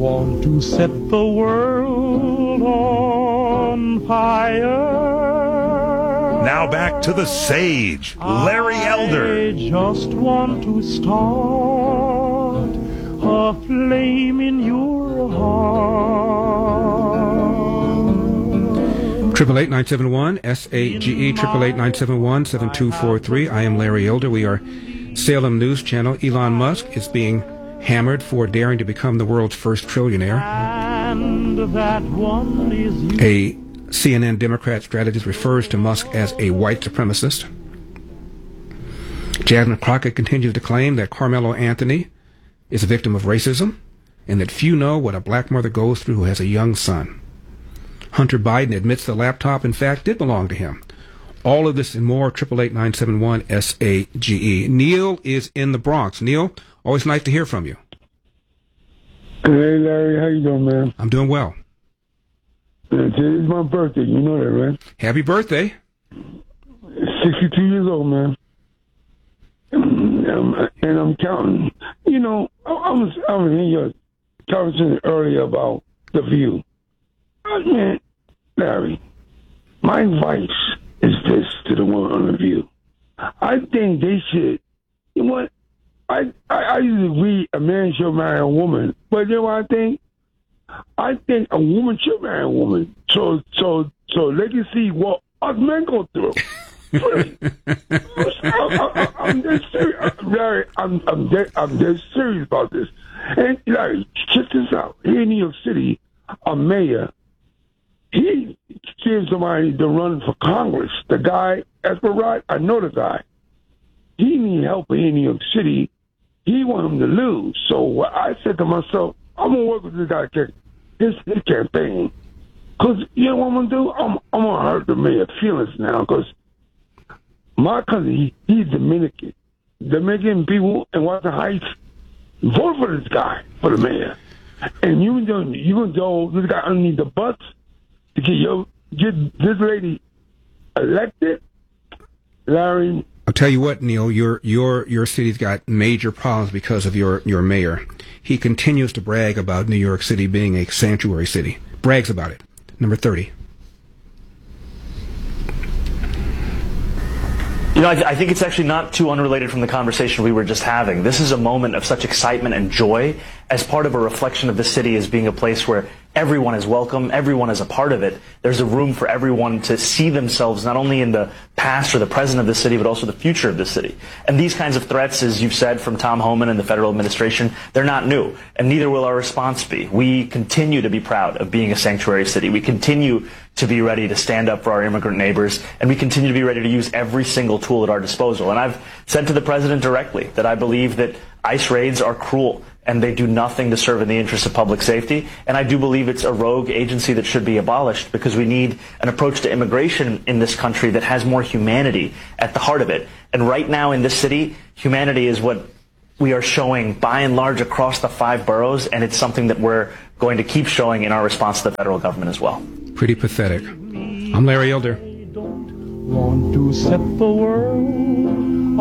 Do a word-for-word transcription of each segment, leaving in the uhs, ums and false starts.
Want to set the world on fire. Now back to the sage, Larry Elder. I just want to start a flame in your heart. Triple eight nine seven one S A G E triple eight nine seven one seven two four three. I am Larry Elder. We are Salem News Channel. Elon Musk is being hammered for daring to become the world's first trillionaire. And that one is you. A C N N Democrat strategist refers to Musk as a white supremacist. Jasmine Crockett continues to claim that Carmelo Anthony is a victim of racism and that few know what a black mother goes through who has a young son. Hunter Biden admits the laptop, in fact, did belong to him. All of this and more, triple eight nine seven one S A G E. Neil is in the Bronx. Neil, always nice to hear from you. Hey, Larry, how you doing, man? I'm doing well. Today's my birthday. You know that, right? Happy birthday. sixty-two years old, man. And I'm, and I'm counting. You know, I, I was I was in your conversation earlier about The View. I mean, Larry, my advice is this to the one on The View. I think they should, you know what? I, I, I usually read a man should marry a woman, but you know what I think? I think a woman should marry a woman, so so so they can see what us men go through. Really. I, I, I, I'm dead serious, Larry. I'm I'm dead, I'm dead serious about this. And Larry, check this out. Here in New York City, a mayor, he gave somebody to run for Congress. The guy, Esperat, I know the guy. He need help here in New York City. He want him to lose. So I said to myself, I'm gonna work with this guy, his his campaign, cause you know what I'm gonna do? I'm I'm gonna hurt the mayor's feelings now, cause my cousin he, he's Dominican, Dominican people in Washington Heights vote for this guy for the mayor, and you know you gonna throw this guy underneath the bus to get your get this lady elected, Larry. I'll tell you what, Neil, your your your city's got major problems because of your, your mayor. He continues to brag about New York City being a sanctuary city. Brags about it. Number thirty. You know, I, th- I think it's actually not too unrelated from the conversation we were just having. This is a moment of such excitement and joy as part of a reflection of the city as being a place where everyone is welcome, everyone is a part of it. There's a room for everyone to see themselves not only in the past or the present of the city, but also the future of the city. And these kinds of threats, as you've said, from Tom Homan and the federal administration, they're not new, and neither will our response be. We continue to be proud of being a sanctuary city. We continue to be ready to stand up for our immigrant neighbors, and we continue to be ready to use every single tool at our disposal. And I've said to the president directly that I believe that ICE raids are cruel and they do nothing to serve in the interest of public safety. And I do believe it's a rogue agency that should be abolished because we need an approach to immigration in this country that has more humanity at the heart of it. And right now in this city, humanity is what we are showing by and large across the five boroughs, and it's something that we're going to keep showing in our response to the federal government as well. Pretty pathetic. I'm Larry Elder. Want to set the world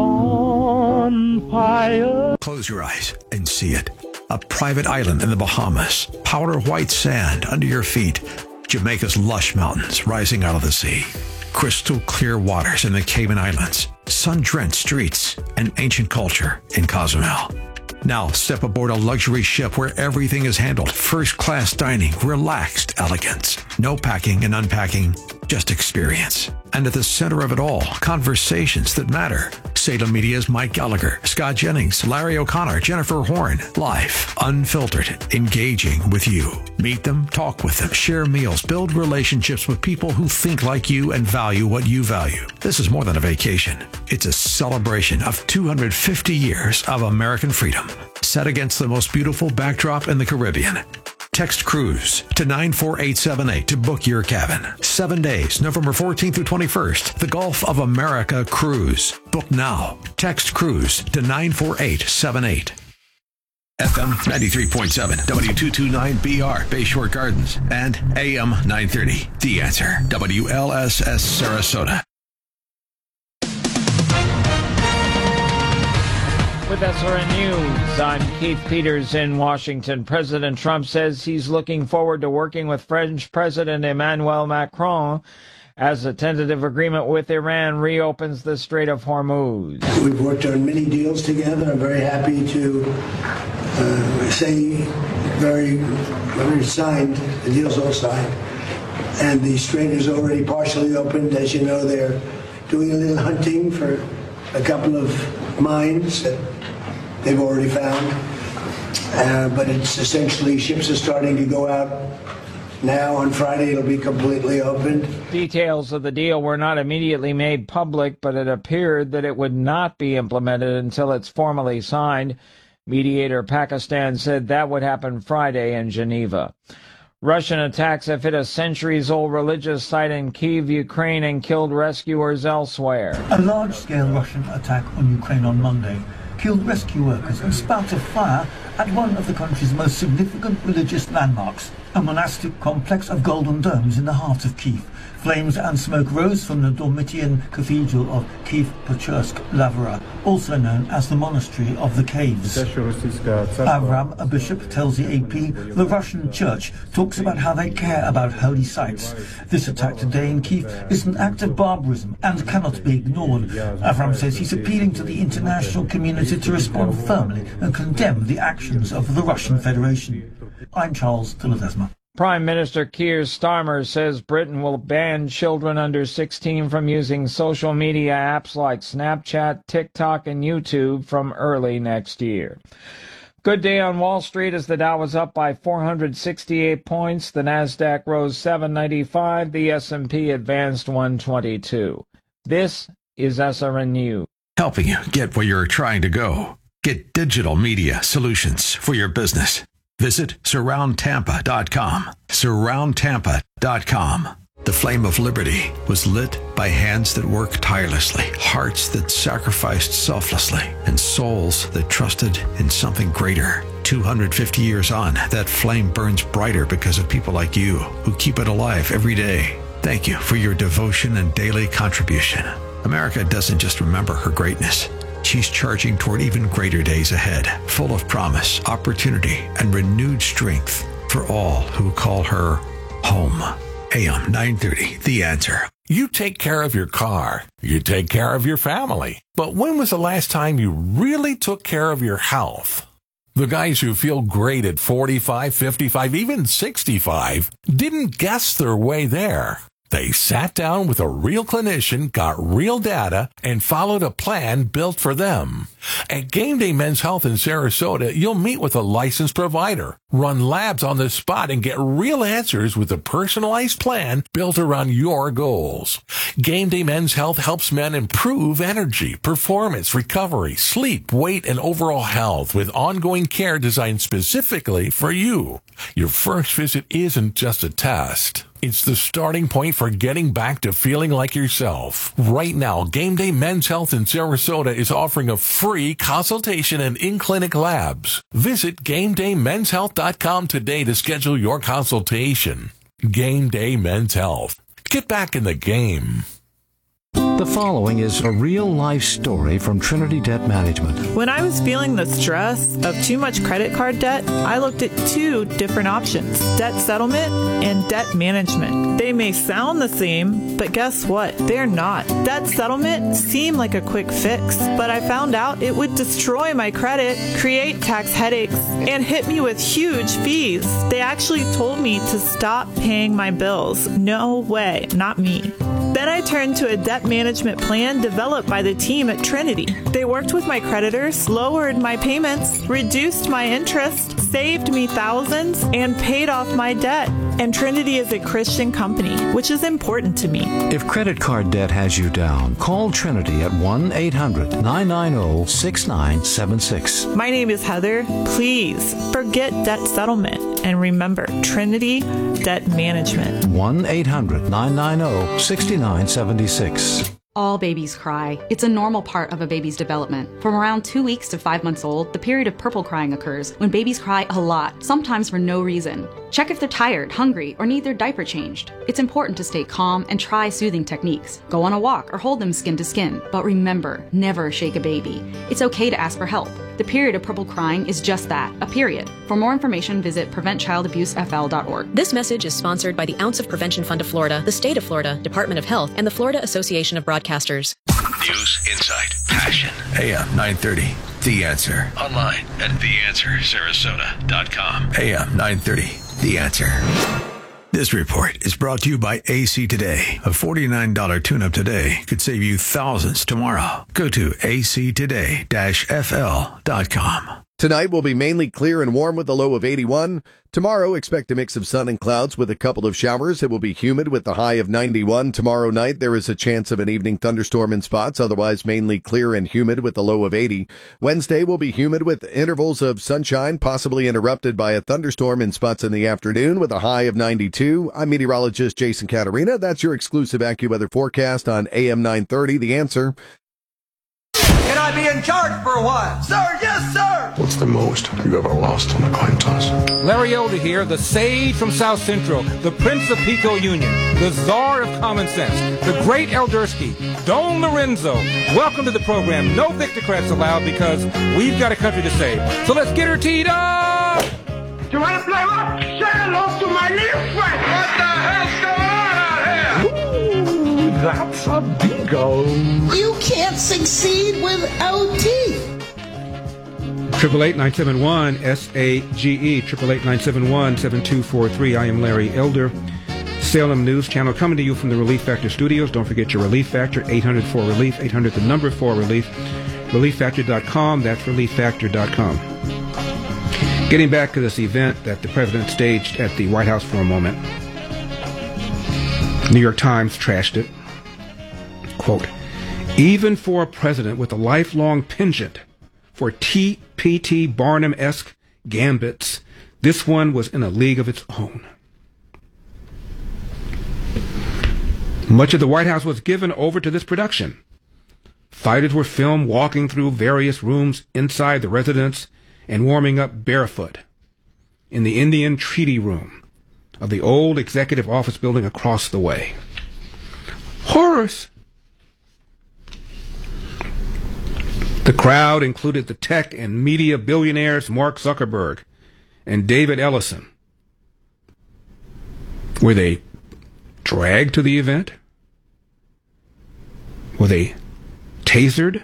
on fire. Close your eyes and see it. A private island in the Bahamas, powder white sand under your feet, Jamaica's lush mountains rising out of the sea, crystal clear waters in the Cayman Islands, sun-drenched streets, and ancient culture in Cozumel. Now step aboard a luxury ship where everything is handled. First-class dining, relaxed elegance. No packing and unpacking, just experience. And at the center of it all, conversations that matter. Salem Media's Mike Gallagher, Scott Jennings, Larry O'Connor, Jennifer Horn. Live, unfiltered, engaging with you. Meet them, talk with them, share meals, build relationships with people who think like you and value what you value. This is more than a vacation. It's a celebration of two hundred fifty years of American freedom, set against the most beautiful backdrop in the Caribbean. Text Cruise to nine four eight seven eight to book your cabin. Seven days, November fourteenth through twenty-first. The Gulf of America Cruise. Book now. Text Cruise to nine four eight seven eight. F M ninety-three point seven, W two twenty-nine B R, Bayshore Gardens, and A M nine thirty. The Answer, W L S S With Sarasota. with S R N News. I'm Keith Peters in Washington. President Trump says he's looking forward to working with French President Emmanuel Macron as a tentative agreement with Iran reopens the Strait of Hormuz. We've worked on many deals together. I'm very happy to uh, say very, very signed, the deal's all signed. And the strait is already partially opened. As you know, they're doing a little hunting for a couple of mines that they've already found. Uh, but it's essentially, ships are starting to go out now. On Friday, it'll be completely opened. Details of the deal were not immediately made public, but it appeared that it would not be implemented until it's formally signed. Mediator Pakistan said that would happen Friday in Geneva. Russian attacks have hit a centuries-old religious site in Kyiv, Ukraine, and killed rescuers elsewhere. A large-scale Russian attack on Ukraine on Monday killed rescue workers and spouted fire at one of the country's most significant religious landmarks, a monastic complex of golden domes in the heart of Kyiv. Flames and smoke rose from the Dormitian Cathedral of Kyiv-Pechersk-Lavra, also known as the Monastery of the Caves. Avram, a bishop, tells the A P the Russian Church talks about how they care about holy sites. This attack today in Kyiv is an act of barbarism and cannot be ignored. Avram says he's appealing to the international community to respond firmly and condemn the actions of the Russian Federation. I'm Charles Philadesma. Prime Minister Keir Starmer says Britain will ban children under sixteen from using social media apps like Snapchat, TikTok, and YouTube from early next year. Good day on Wall Street as the Dow was up by four hundred sixty-eight points. The Nasdaq rose seven ninety-five. The S and P advanced one twenty-two. This is S R N News. Helping you get where you're trying to go. Get digital media solutions for your business. Visit surround tampa dot com. surround tampa dot com. The flame of liberty was lit by hands that worked tirelessly, hearts that sacrificed selflessly, and souls that trusted in something greater. two hundred fifty years on, that flame burns brighter because of people like you who keep it alive every day. Thank you for your devotion and daily contribution. America doesn't just remember her greatness. She's charging toward even greater days ahead, full of promise, opportunity, and renewed strength for all who call her home. A M nine thirty, The Answer. You take care of your car. You take care of your family. But when was the last time you really took care of your health? The guys who feel great at forty-five, fifty-five, even sixty-five didn't guess their way there. They sat down with a real clinician, got real data, and followed a plan built for them. At Game Day Men's Health in Sarasota, you'll meet with a licensed provider, run labs on the spot, and get real answers with a personalized plan built around your goals. Game Day Men's Health helps men improve energy, performance, recovery, sleep, weight, and overall health with ongoing care designed specifically for you. Your first visit isn't just a test. It's the starting point for getting back to feeling like yourself. Right now, Game Day Men's Health in Sarasota is offering a free consultation and in-clinic labs. Visit game day men's health dot com today to schedule your consultation. Game Day Men's Health. Get back in the game. The following is a real-life story from Trinity Debt Management. When I was feeling the stress of too much credit card debt, I looked at two different options, debt settlement and debt management. They may sound the same, but guess what? They're not. Debt settlement seemed like a quick fix, but I found out it would destroy my credit, create tax headaches, and hit me with huge fees. They actually told me to stop paying my bills. No way, not me. Then I turned to a debt management plan developed by the team at Trinity. They worked with my creditors, lowered my payments, reduced my interest, saved me thousands, and paid off my debt. And Trinity is a Christian company, which is important to me. If credit card debt has you down, call Trinity at one eight hundred nine nine zero six nine seven six. My name is Heather. Please forget debt settlement and remember Trinity Debt Management. one eight hundred nine nine zero six nine seven six. All babies cry. It's a normal part of a baby's development. From around two weeks to five months old, the period of purple crying occurs when babies cry a lot, sometimes for no reason. Check if they're tired, hungry, or need their diaper changed. It's important to stay calm and try soothing techniques. Go on a walk or hold them skin to skin. But remember, never shake a baby. It's okay to ask for help. The period of purple crying is just that, a period. For more information, visit prevent child abuse f l dot org. This message is sponsored by the Ounce of Prevention Fund of Florida, the State of Florida, Department of Health, and the Florida Association of Broadcasters. News, insight, passion. A M nine thirty. The Answer. Online at the answer sarasota dot com. A M nine thirty. The Answer. This report is brought to you by A C Today. A forty-nine dollars tune-up today could save you thousands tomorrow. Go to a c today dash f l dot com. Tonight will be mainly clear and warm with a low of eighty-one. Tomorrow, expect a mix of sun and clouds with a couple of showers. It will be humid with the high of ninety-one. Tomorrow night, there is a chance of an evening thunderstorm in spots, otherwise mainly clear and humid with a low of eighty. Wednesday will be humid with intervals of sunshine, possibly interrupted by a thunderstorm in spots in the afternoon with a high of ninety-two. I'm meteorologist Jason Caterina. That's your exclusive AccuWeather forecast on A M nine thirty. The Answer. Can I be in charge for a while? Sir, yes, sir! What's the most you ever lost on a coin toss? Larry Elder here, the sage from South Central, the Prince of Pico Union, the czar of common sense, the great Eldersky, Don Lorenzo. Welcome to the program. No Victocrats allowed because we've got a country to save. So let's get her teed up! You want to play what? Say hello to my little friend! What the hell's going on out here? Ooh, that's a bingo. You can't succeed without teeth. Triple eight nine seven one S A G E. Triple eight nine seven one seven two four three. I am Larry Elder. Salem News Channel coming to you from the Relief Factor Studios. Don't forget your Relief Factor. eight hundred four relief. eight hundred the number four relief. relief factor dot com. That's relief factor dot com. Getting back to this event that the president staged at the White House for a moment. New York Times trashed it. Quote, even for a president with a lifelong penchant for T P T Barnum-esque gambits, this one was in a league of its own. Much of the White House was given over to this production. Fighters were filmed walking through various rooms inside the residence and warming up barefoot in the Indian Treaty Room of the old executive office building across the way. Horrors! The crowd included the tech and media billionaires Mark Zuckerberg and David Ellison. Were they dragged to the event? Were they tasered?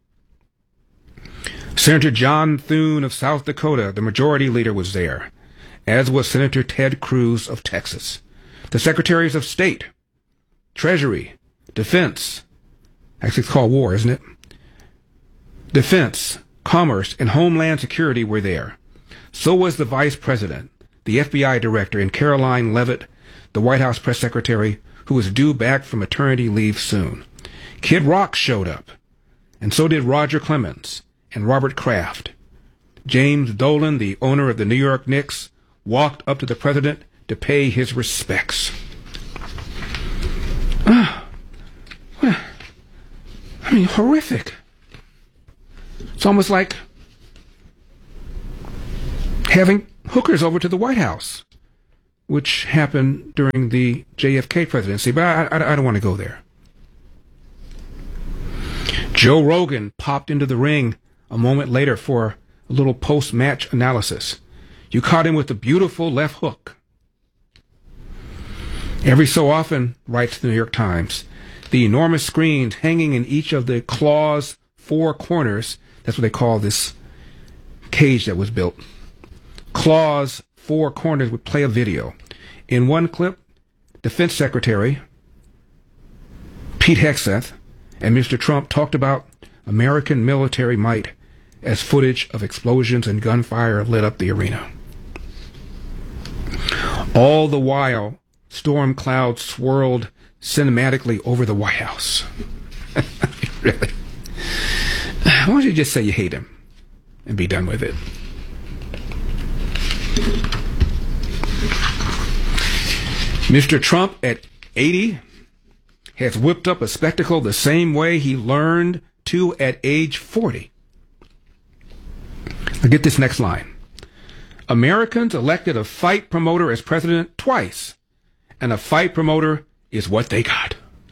Senator John Thune of South Dakota, the majority leader, was there, as was Senator Ted Cruz of Texas. The Secretaries of State, Treasury, Defense, actually it's called War, isn't it? Defense, Commerce, and Homeland Security were there. So was the Vice President, the F B I Director, and Caroline Leavitt, the White House Press Secretary, who was due back from maternity leave soon. Kid Rock showed up, and so did Roger Clemens and Robert Kraft. James Dolan, the owner of the New York Knicks, walked up to the president to pay his respects. Ah, well, I mean, horrific. It's almost like having hookers over to the White House, which happened during the J F K presidency, but I, I, I don't want to go there. Joe Rogan popped into the ring a moment later for a little post-match analysis. You caught him with a beautiful left hook. Every so often, writes the New York Times, the enormous screens hanging in each of the claw's four corners, that's what they call this cage that was built. Claw's four corners would play a video. In one clip, Defense Secretary Pete Hegseth and Mister Trump talked about American military might as footage of explosions and gunfire lit up the arena. All the while, storm clouds swirled cinematically over the White House. Really? Why don't you just say you hate him and be done with it? Mister Trump, at eighty, has whipped up a spectacle the same way he learned to at age forty. Now get this next line. Americans elected a fight promoter as president twice, and a fight promoter is what they got.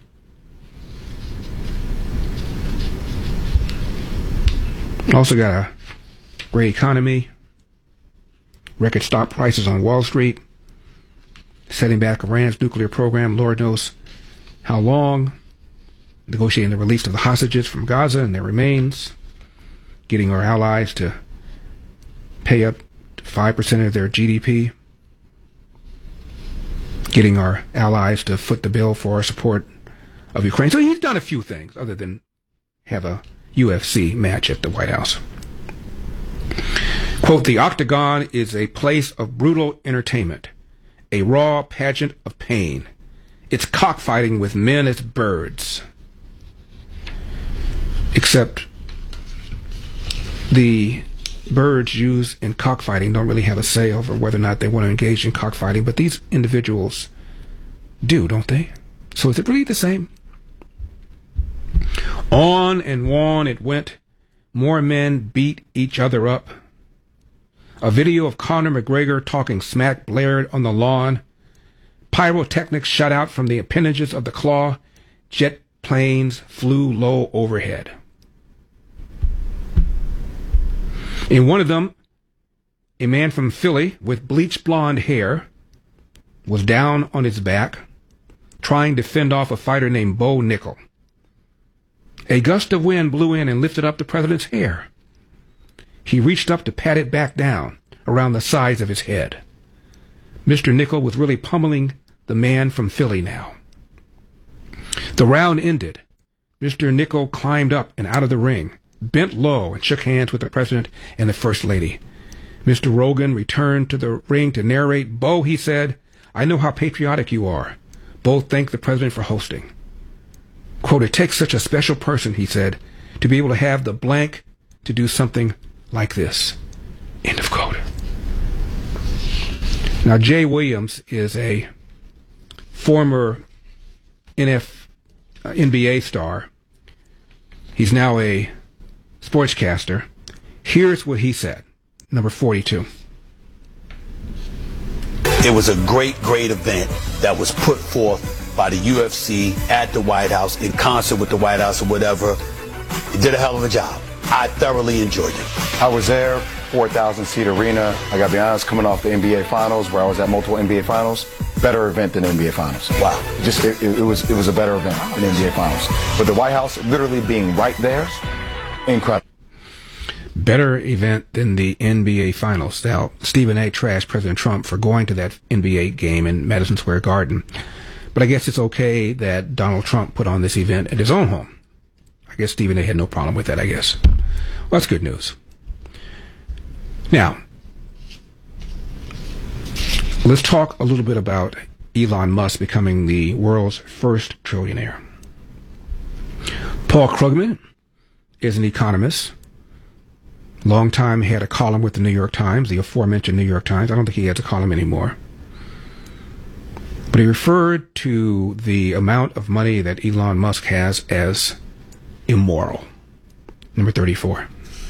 Also got a great economy, record stock prices on Wall Street, setting back Iran's nuclear program, Lord knows how long, negotiating the release of the hostages from Gaza and their remains, getting our allies to pay up to five percent of their G D P, getting our allies to foot the bill for our support of Ukraine. So he's done a few things other than have a U F C match at the White House. Quote, the Octagon is a place of brutal entertainment, a raw pageant of pain. It's cockfighting with men as birds. Except the birds used in cockfighting don't really have a say over whether or not they want to engage in cockfighting, but these individuals do, don't they? So is it really the same? On and on it went. More men beat each other up. A video of Conor McGregor talking smack blared on the lawn. Pyrotechnics shot out from the appendages of the claw. Jet planes flew low overhead. In one of them, a man from Philly with bleached blonde hair was down on his back trying to fend off a fighter named Bo Nickel. A gust of wind blew in and lifted up the president's hair. He reached up to pat it back down around the sides of his head. Mister Nickel was really pummeling the man from Philly now. The round ended. Mister Nickel climbed up and out of the ring, bent low and shook hands with the president and the first lady. Mister Rogan returned to the ring to narrate. Bo, he said, I know how patriotic you are. Bo thanked the president for hosting. Quote, it takes such a special person, he said, to be able to have the blank to do something like this. End of quote. Now, Jay Williams is a former N F, uh, N B A star. He's now a sportscaster. Here's what he said. Number forty-two. It was a great, great event that was put forth by the U F C at the White House in concert with the White House or whatever. It did a hell of a job. I thoroughly enjoyed it. I was there, four thousand seat arena. I gotta be honest, coming off the N B A Finals, where I was at multiple N B A Finals, better event than N B A Finals. Wow. Just, it, it was it was a better event than N B A Finals. But the White House literally being right there, incredible. Better event than the N B A Finals. Now, Stephen A. trashed President Trump for going to that N B A game in Madison Square Garden. But I guess it's okay that Donald Trump put on this event at his own home. I guess Stephen A. had no problem with that, I guess. Well, that's good news. Now, let's talk a little bit about Elon Musk becoming the world's first trillionaire. Paul Krugman is an economist. Long time had a column with the New York Times, the aforementioned New York Times. I don't think he has a column anymore. But he referred to the amount of money that Elon Musk has as immoral. Number thirty-four.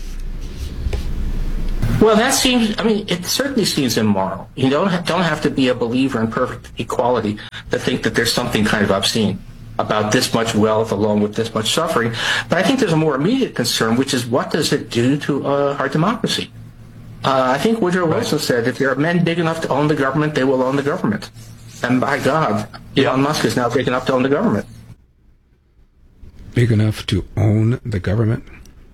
Well, that seems, I mean, it certainly seems immoral. You don't have, don't have to be a believer in perfect equality to think that there's something kind of obscene about this much wealth along with this much suffering. But I think there's a more immediate concern, which is what does it do to uh, our democracy? Uh, I think Woodrow Wilson said, if there are men big enough to own the government, they will own the government. And by God, Elon Musk is now big enough to own the government. Big enough to own the government?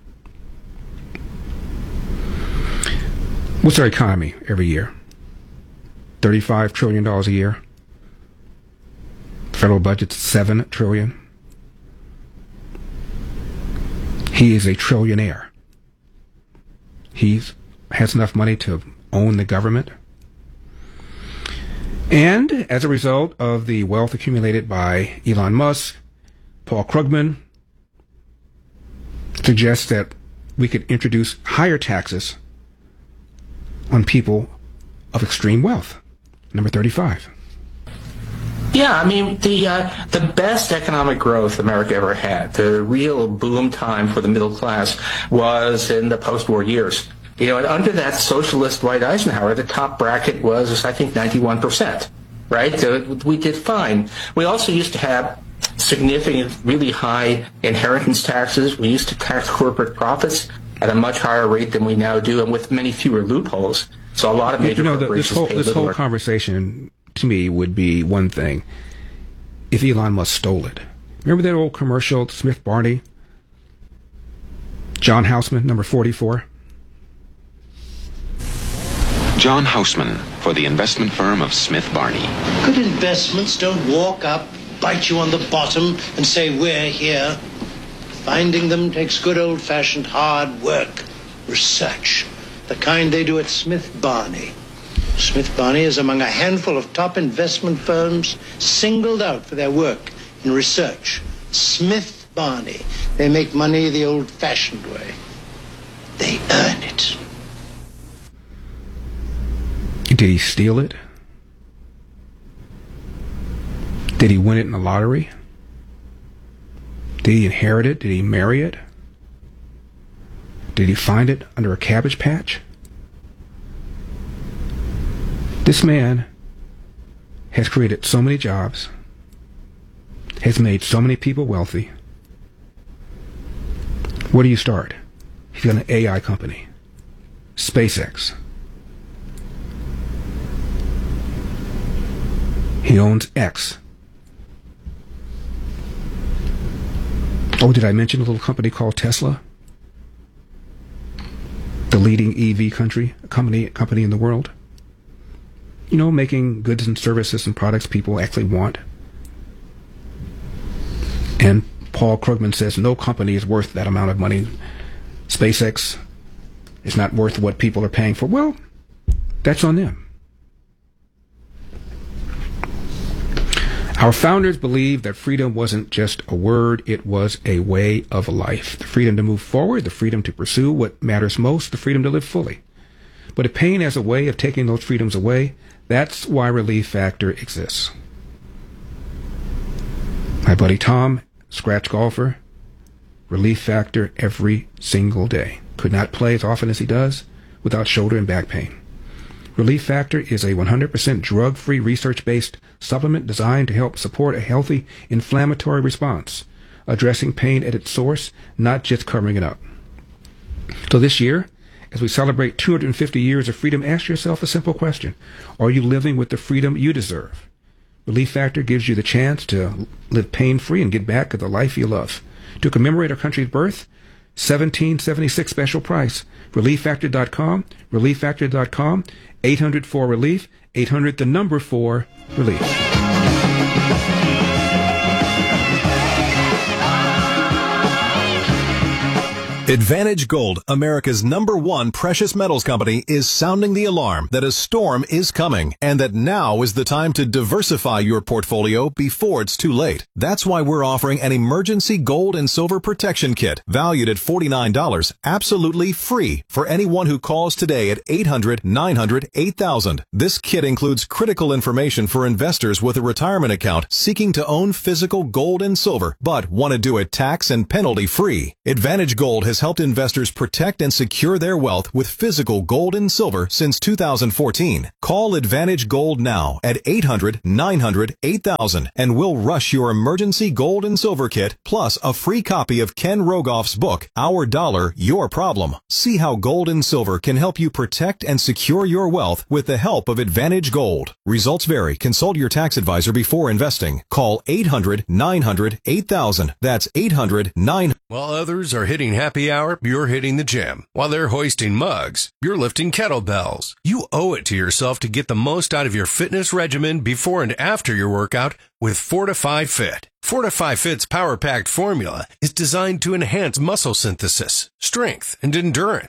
What's our economy every year? thirty-five trillion dollars a year. Federal budget's seven trillion dollars. He is a trillionaire. He has enough money to own the government. And as a result of the wealth accumulated by Elon Musk, Paul Krugman suggests that we could introduce higher taxes on people of extreme wealth. Number thirty-five. Yeah, I mean, the uh, the best economic growth America ever had, the real boom time for the middle class, was in the post-war years. You know, and under that socialist Dwight Eisenhower, the top bracket was, I think, ninety-one percent, right? So we did fine. We also used to have significant, really high inheritance taxes. We used to tax corporate profits at a much higher rate than we now do, and with many fewer loopholes. So a lot of major you know, the, corporations this whole, pay this little whole or- conversation, to me, would be one thing. If Elon Musk stole it. Remember that old commercial, Smith Barney? John Houseman, number forty-four? John Houseman for the investment firm of Smith Barney. Good investments don't walk up, bite you on the bottom, and say, we're here. Finding them takes good old-fashioned hard work, research, the kind they do at Smith Barney. Smith Barney is among a handful of top investment firms singled out for their work in research. Smith Barney. They make money the old-fashioned way. They earn it. Did he steal it? Did he win it in the lottery? Did he inherit it? Did he marry it? Did he find it under a cabbage patch? This man has created so many jobs, has made so many people wealthy. Where do you start? He's got an A I company, SpaceX. He owns X. Oh, did I mention a little company called Tesla? The leading E V country, company, company in the world. You know, making goods and services and products people actually want. And Paul Krugman says no company is worth that amount of money. SpaceX is not worth what people are paying for. Well, that's on them. Our founders believed that freedom wasn't just a word, it was a way of life. The freedom to move forward, the freedom to pursue what matters most, the freedom to live fully. But if pain has a way of taking those freedoms away, that's why Relief Factor exists. My buddy Tom, scratch golfer, Relief Factor every single day. Could not play as often as he does without shoulder and back pain. Relief Factor is a one hundred percent drug-free, research-based supplement designed to help support a healthy inflammatory response, addressing pain at its source, not just covering it up. So this year, as we celebrate two hundred fifty years of freedom, ask yourself a simple question. Are you living with the freedom you deserve? Relief Factor gives you the chance to live pain-free and get back to the life you love. To commemorate our country's birth, seventeen seventy-six special price. relief factor dot com, relief factor dot com, eight hundred four relief, eight hundred the number four relief. Advantage Gold, America's number one precious metals company, is sounding the alarm that a storm is coming and that now is the time to diversify your portfolio before it's too late. That's why we're offering an emergency gold and silver protection kit valued at forty-nine dollars, absolutely free for anyone who calls today at eight hundred nine hundred eight thousand. This kit includes critical information for investors with a retirement account seeking to own physical gold and silver but want to do it tax and penalty free. Advantage Gold has helped investors protect and secure their wealth with physical gold and silver since two thousand fourteen. Call Advantage Gold now at eight hundred nine hundred eight thousand and we'll rush your emergency gold and silver kit plus a free copy of Ken Rogoff's book, Our Dollar, Your Problem. See how gold and silver can help you protect and secure your wealth with the help of Advantage Gold. Results vary. Consult your tax advisor before investing. Call eight hundred nine hundred eight thousand. That's eight hundred nine hundred. While others are hitting happy hour, you're hitting the gym. While they're hoisting mugs, you're lifting kettlebells. You owe it to yourself to get the most out of your fitness regimen before and after your workout with Fortify Fit. Fortify Fit's power-packed formula is designed to enhance muscle synthesis, strength, and endurance,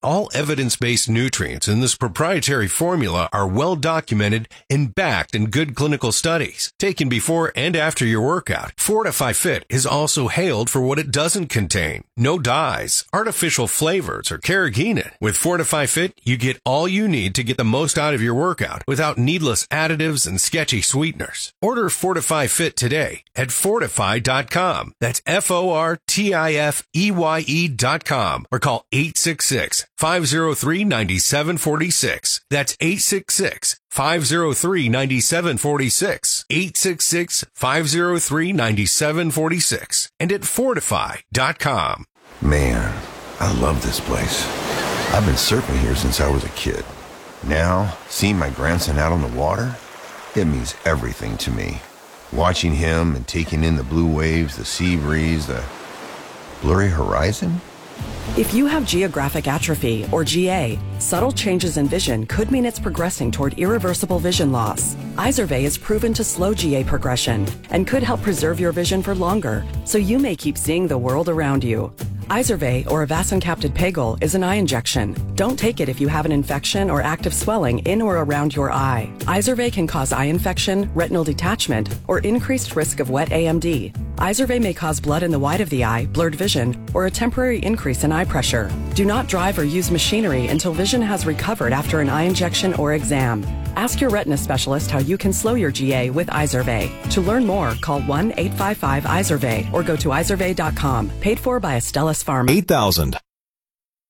All evidence-based nutrients in this proprietary formula are well documented and backed in good clinical studies, taken before and after your workout. Fortify Fit is also hailed for what it doesn't contain. No dyes, artificial flavors, or carrageenan. With Fortify Fit, you get all you need to get the most out of your workout without needless additives and sketchy sweeteners. Order Fortify Fit today at fortify dot com. That's F O R T I F E Y E dot com or call eight six six, five oh three, nine seven four six. That's eight six six, five oh three, nine seven four six. eight six six, five oh three, nine seven four six. And at fortify dot com. Man, I love this place. I've been surfing here since I was a kid. Now, seeing my grandson out on the water, it means everything to me. Watching him and taking in the blue waves, the sea breeze, the blurry horizon. If you have geographic atrophy, or G A, subtle changes in vision could mean it's progressing toward irreversible vision loss. Izervay is proven to slow G A progression and could help preserve your vision for longer, so you may keep seeing the world around you. Izervay, or avacincaptad pegol, is an eye injection. Don't take it if you have an infection or active swelling in or around your eye. Izervay can cause eye infection, retinal detachment, or increased risk of wet A M D. Izervay may cause blood in the white of the eye, blurred vision, or a temporary increase in eye pressure. Do not drive or use machinery until vision has recovered after an eye injection or exam. Ask your retina specialist how you can slow your G A with Izervay. To learn more, call one eight five five Izervay or go to izervay dot com. Paid for by Astellas Pharma. eight thousand.